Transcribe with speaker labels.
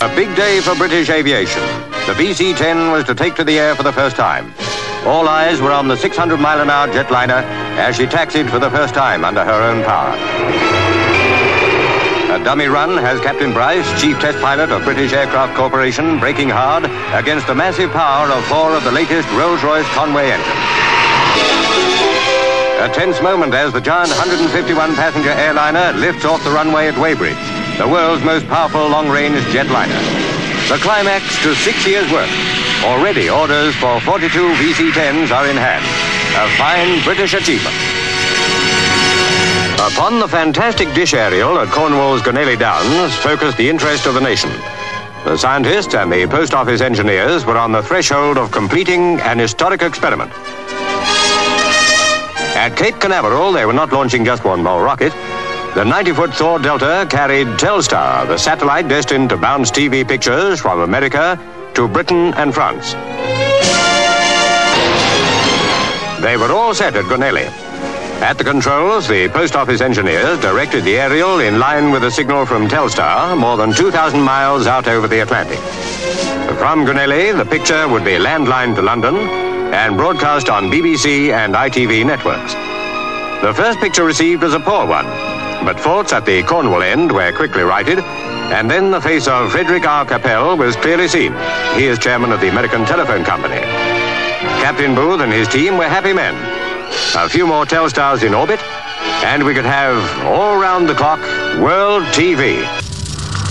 Speaker 1: A big day for British aviation. The BC-10 was to take to the air for the first time. All eyes were on the 600-mile-an-hour jetliner as she taxied for the first time under her own power. A dummy run has Captain Bryce, chief test pilot of British Aircraft Corporation, braking hard against the massive power of 4 of the latest Rolls-Royce Conway engines. A tense moment as the giant 151-passenger airliner lifts off the runway at Weybridge, the world's most powerful long-range jetliner. The climax to 6 years' work. Already orders for 42 VC-10s are in hand. A fine British achievement. Upon the fantastic dish aerial at Cornwall's Gonelli Downs focused the interest of the nation. The scientists and the post office engineers were on the threshold of completing an historic experiment. At Cape Canaveral, they were not launching just one more rocket. The 90-foot Thor Delta carried Telstar, the satellite destined to bounce TV pictures from America to Britain and France. They were all set at Gonelli. At the controls, the post office engineers directed the aerial in line with a signal from Telstar more than 2,000 miles out over the Atlantic. From Gonelli, the picture would be landlined to London and broadcast on BBC and ITV networks. The first picture received was a poor one, but faults at the Cornwall end were quickly righted, and then the face of Frederick R. Capel was clearly seen. He is chairman of the American Telephone Company. Captain Booth and his team were happy men. A few more Telstars in orbit, and we could have all round the clock world TV.